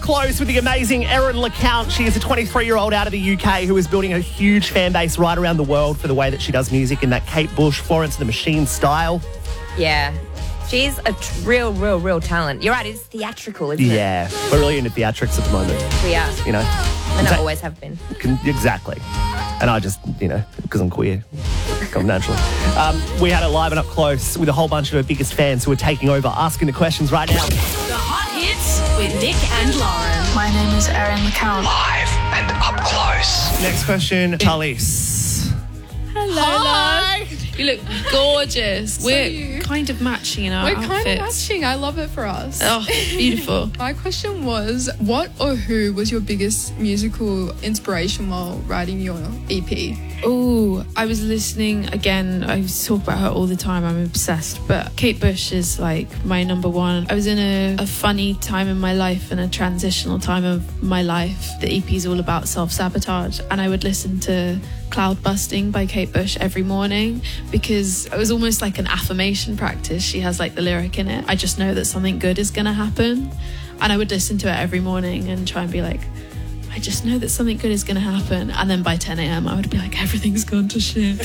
close with the amazing Erin LeCount. She is a 23-year-old out of the UK who is building a huge fan base right around the world for the way that she does music in that Kate Bush, Florence and the Machine style. Yeah. She's a real talent. You're right, it's theatrical, isn't it? Yeah, we're really into theatrics at the moment. We are. You know? And I always have been. Exactly. And I just, because I'm queer, come naturally. We had it live and up close with a whole bunch of her biggest fans who are taking over, asking the questions right now. The Hot Hits with Nick and Lauren. My name is Erin LeCount. Live and up close. Next question, Charlize. Hello, Hi. love. You look gorgeous. We're kind of matching in our We're outfits. kind of matching. I love it for us. Oh, beautiful. My question was, what or who was your biggest musical inspiration while writing your EP? Oh, I was listening again. I talk about her all the time. I'm obsessed. But Kate Bush is like my number one. I was in a funny time in my life and a transitional time of my life. The EP is all about self-sabotage. And I would listen to Cloud Busting by Kate Bush every morning because it was almost like an affirmation practice. She has like the lyric in it. I just know that something good is going to happen. And I would listen to it every morning and try and be like, I just know that something good is going to happen. And then by 10 a.m. I would be like, everything's gone to shit.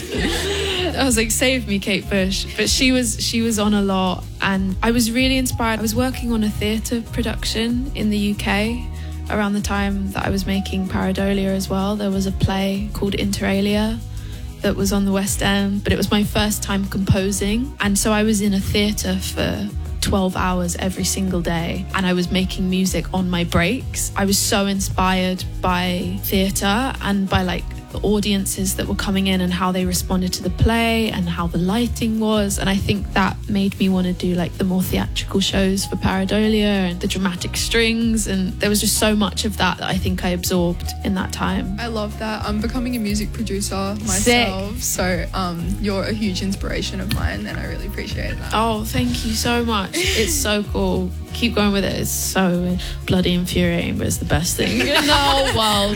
I was like, save me, Kate Bush. But she was on a lot. And I was really inspired. I was working on a theatre production in the UK around the time that I was making Pareidolia as well. There was a play called Inter Alia that was on the West End. But it was my first time composing. And so I was in a theatre for 12 hours every single day and I was making music on my breaks. I was so inspired by theatre and by like the audiences that were coming in and how they responded to the play and how the lighting was, and I think that made me want to do like the more theatrical shows for Pareidolia and the dramatic strings, and there was just so much of that I think I absorbed in that time. I love that. I'm becoming a music producer myself. Sick. So you're a huge inspiration of mine and I really appreciate that. Oh, thank you so much. It's so cool. Keep going with it. It's so bloody infuriating, but it's the best thing in the whole world.